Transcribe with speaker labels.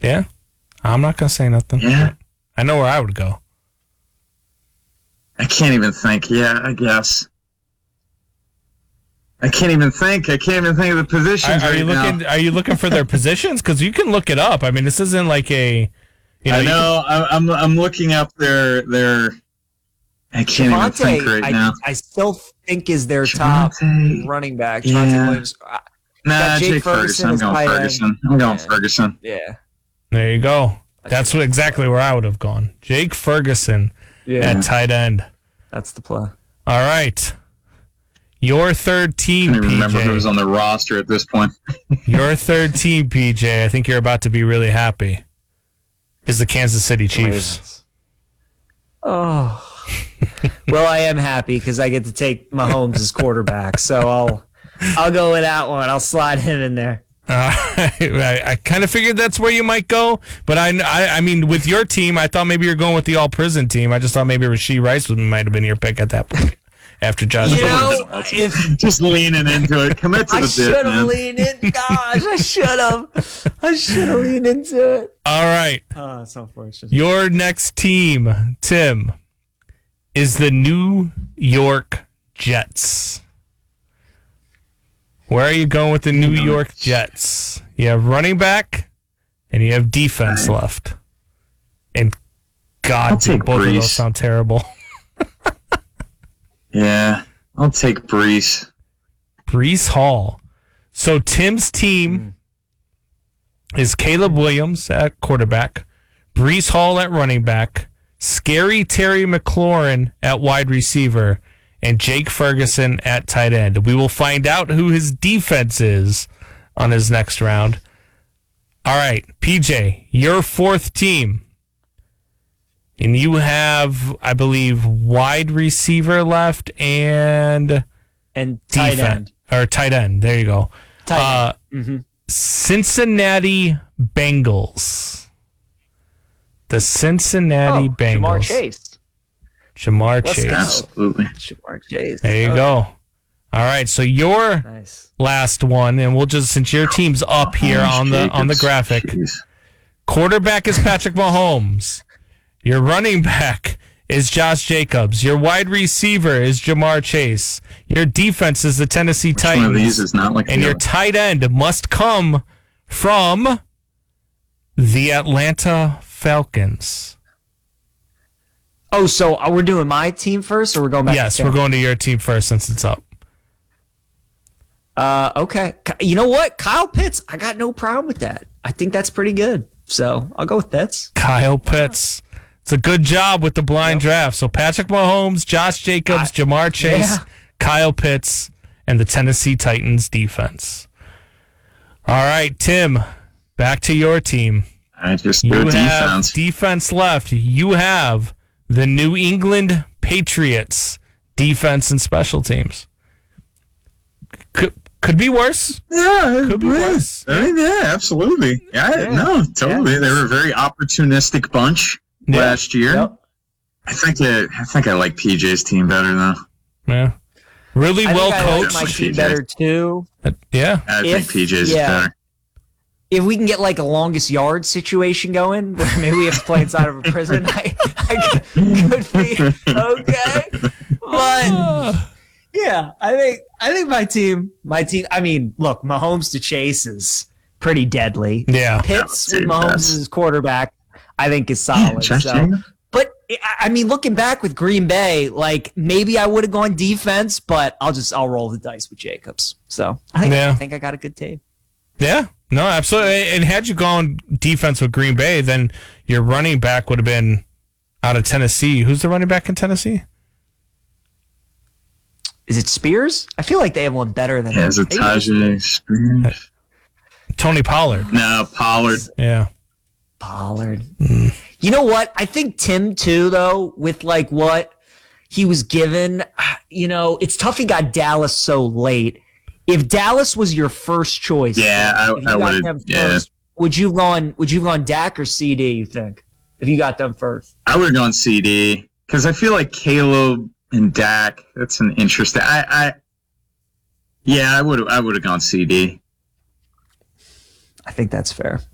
Speaker 1: Yeah. I'm not going to say nothing.
Speaker 2: Yeah.
Speaker 1: I know where I would go.
Speaker 2: I can't even think. Yeah, I guess. I can't even think. I can't even think of the positions now.
Speaker 1: Are you looking for their positions? Because you can look it up. I mean, this isn't like a...
Speaker 2: I know. I'm looking up their. I can't even think right now.
Speaker 3: I still think is their top running back. Javonte Williams.
Speaker 2: Nah, Jake Ferguson. I'm going Ferguson.
Speaker 3: Yeah.
Speaker 1: There you go. That's exactly where I would have gone. Jake Ferguson at tight end.
Speaker 3: That's the play.
Speaker 1: All right. Your third team,
Speaker 2: I don't even remember
Speaker 1: PJ.
Speaker 2: who was on the roster at this point.
Speaker 1: Your third team, PJ, I think you're about to be really happy, is the Kansas City Chiefs.
Speaker 3: Oh. Well, I am happy because I get to take Mahomes as quarterback, so I'll go with that one. I'll slide him in there.
Speaker 1: I kind of figured that's where you might go, but I mean, with your team, I thought maybe you're going with the all-prison team. I just thought maybe Rashee Rice might have been your pick at that point after Josh.
Speaker 2: Just leaning into it. Commit to the bit, man.
Speaker 3: I should have leaned in. Gosh, I should have leaned into it.
Speaker 1: All right.
Speaker 3: Oh, that's unfortunate.
Speaker 1: Your next team, Tim, is the New York Jets. Where are you going with the New York Jets? You have running back, and you have defense left. And God, both of those sound terrible.
Speaker 2: Yeah, I'll take Brees.
Speaker 1: Brees Hall. So Tim's team is Caleb Williams at quarterback, Brees Hall at running back, Scary Terry McLaurin at wide receiver, and Jake Ferguson at tight end. We will find out who his defense is on his next round. All right, PJ, your fourth team. And you have, I believe, wide receiver left and
Speaker 3: tight end.
Speaker 1: Or tight end. There you go.
Speaker 3: Tight end.
Speaker 1: Cincinnati Bengals. The Cincinnati Bengals. Jamar Chase.
Speaker 2: Absolutely.
Speaker 3: Jamar Chase.
Speaker 1: There you go. All right, so your last one, and we'll just, since your team's up here on the graphic, quarterback is Patrick Mahomes. Your running back is Josh Jacobs. Your wide receiver is Jamar Chase. Your defense is the Tennessee Titans.
Speaker 2: One of these is not like
Speaker 1: and your tight end must come from the Atlanta Falcons.
Speaker 3: Oh, so we're doing my team first, or we're going back?
Speaker 1: Yes, we're going to your team first since it's up.
Speaker 3: Okay. You know what? Kyle Pitts, I got no problem with that. I think that's pretty good. So I'll go with Pitts.
Speaker 1: Kyle Pitts. It's a good job with the blind draft. So Patrick Mahomes, Josh Jacobs, Jamar Chase, Kyle Pitts, and the Tennessee Titans defense. All right, Tim, back to your team.
Speaker 2: I just
Speaker 1: you
Speaker 2: have
Speaker 1: defense left. You have the New England Patriots defense and special teams. Could be worse.
Speaker 2: Yeah,
Speaker 1: could be worse.
Speaker 2: Yeah, absolutely. No, totally.
Speaker 3: Yeah.
Speaker 2: They were a very opportunistic bunch last year.
Speaker 3: Yep.
Speaker 2: I think I like PJ's team better though.
Speaker 1: Yeah, really well coached.
Speaker 3: I like my team better too.
Speaker 2: I think PJ's is better.
Speaker 3: If we can get like a longest yard situation going, where maybe we have to play inside of a prison, I could be okay. But yeah, I think my team. I mean, look, Mahomes to Chase is pretty deadly.
Speaker 1: Yeah,
Speaker 3: Pitts with Mahomes as quarterback, I think is solid. But I mean, looking back with Green Bay, like maybe I would have gone defense, but I'll roll the dice with Jacobs. So I think I got a good team.
Speaker 1: Yeah, no, absolutely. And had you gone defense with Green Bay, then your running back would have been out of Tennessee. Who's the running back in Tennessee?
Speaker 3: Is it Spears? I feel like they have one better than
Speaker 2: is it Tajay Spears?
Speaker 1: Tony Pollard.
Speaker 2: No, Pollard.
Speaker 1: Yeah.
Speaker 3: Pollard. You know what? I think Tim too, though, with like what he was given, it's tough he got Dallas so late. If Dallas was your first choice,
Speaker 2: I would have. Yeah.
Speaker 3: Would you gone Dak or CD? You think if you got them first?
Speaker 2: I would have gone CD because I feel like Caleb and Dak. That's an interesting. I would have gone CD.
Speaker 3: I think that's fair.